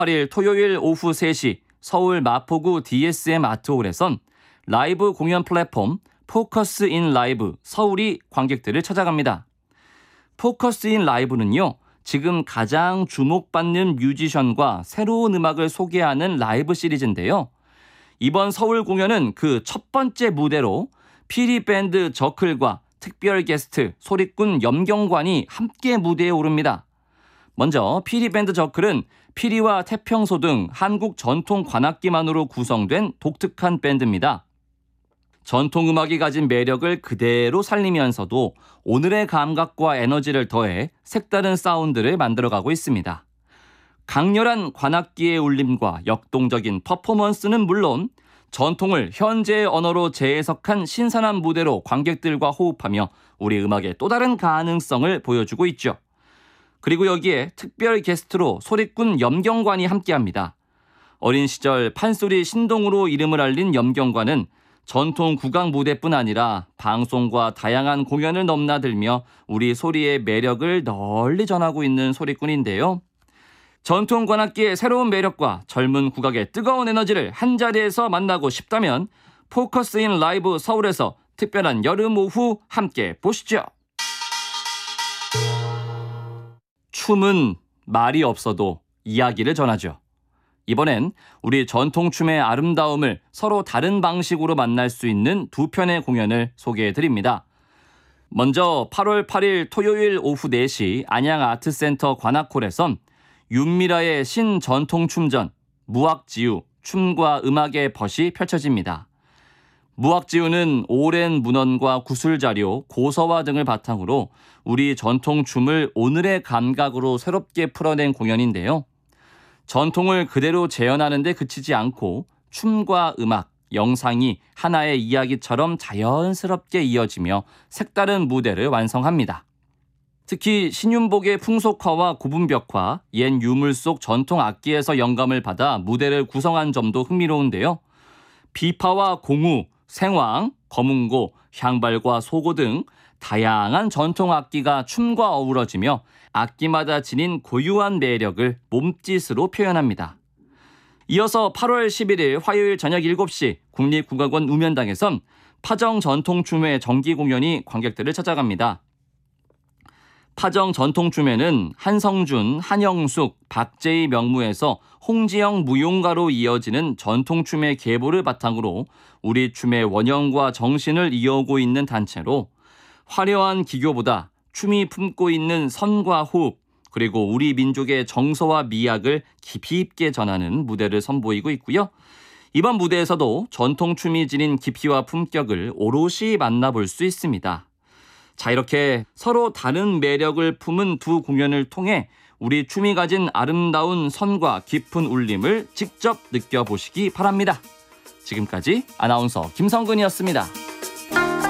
8일 토요일 오후 3시 서울 마포구 DSM 아트홀에선 라이브 공연 플랫폼 포커스 인 라이브 서울이 관객들을 찾아갑니다. 포커스 인 라이브는요, 지금 가장 주목받는 뮤지션과 새로운 음악을 소개하는 라이브 시리즈인데요. 이번 서울 공연은 그 첫 번째 무대로 피리 밴드 저클과 특별 게스트 소리꾼 염경관이 함께 무대에 오릅니다. 먼저 피리 밴드 저클은 피리와 태평소 등 한국 전통 관악기만으로 구성된 독특한 밴드입니다. 전통 음악이 가진 매력을 그대로 살리면서도 오늘의 감각과 에너지를 더해 색다른 사운드를 만들어가고 있습니다. 강렬한 관악기의 울림과 역동적인 퍼포먼스는 물론 전통을 현재의 언어로 재해석한 신선한 무대로 관객들과 호흡하며 우리 음악의 또 다른 가능성을 보여주고 있죠. 그리고 여기에 특별 게스트로 소리꾼 염경관이 함께합니다. 어린 시절 판소리 신동으로 이름을 알린 염경관은 전통 국악 무대뿐 아니라 방송과 다양한 공연을 넘나들며 우리 소리의 매력을 널리 전하고 있는 소리꾼인데요. 전통 관악기의 새로운 매력과 젊은 국악의 뜨거운 에너지를 한자리에서 만나고 싶다면 포커스인 라이브 서울에서 특별한 여름 오후 함께 보시죠. 춤은 말이 없어도 이야기를 전하죠. 이번엔 우리 전통춤의 아름다움을 서로 다른 방식으로 만날 수 있는 두 편의 공연을 소개해드립니다. 먼저 8월 8일 토요일 오후 4시 안양아트센터 관악홀에선 윤미라의 신전통춤전 무학지우 춤과 음악의 벗이 펼쳐집니다. 무학지우는 오랜 문헌과 구술자료, 고서화 등을 바탕으로 우리 전통춤을 오늘의 감각으로 새롭게 풀어낸 공연인데요. 전통을 그대로 재현하는 데 그치지 않고 춤과 음악, 영상이 하나의 이야기처럼 자연스럽게 이어지며 색다른 무대를 완성합니다. 특히 신윤복의 풍속화와 고분벽화, 옛 유물 속 전통 악기에서 영감을 받아 무대를 구성한 점도 흥미로운데요. 비파와 공우, 생황, 거문고, 향발과 소고 등 다양한 전통 악기가 춤과 어우러지며 악기마다 지닌 고유한 매력을 몸짓으로 표현합니다. 이어서 8월 11일 화요일 저녁 7시 국립국악원 우면당에선 파정 전통춤의 정기 공연이 관객들을 찾아갑니다. 파정 전통춤에는 한성준, 한영숙, 박재희 명무에서 홍지영 무용가로 이어지는 전통춤의 계보를 바탕으로 우리 춤의 원형과 정신을 이어오고 있는 단체로 화려한 기교보다 춤이 품고 있는 선과 호흡, 그리고 우리 민족의 정서와 미학을 깊이 있게 전하는 무대를 선보이고 있고요. 이번 무대에서도 전통춤이 지닌 깊이와 품격을 오롯이 만나볼 수 있습니다. 자, 이렇게 서로 다른 매력을 품은 두 공연을 통해 우리 춤이 가진 아름다운 선과 깊은 울림을 직접 느껴보시기 바랍니다. 지금까지 아나운서 김성근이었습니다.